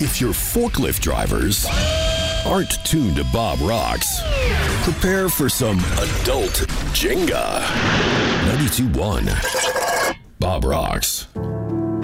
If your forklift drivers aren't tuned to Bob Rocks, prepare for some adult Jenga. 92.1 Bob Rocks.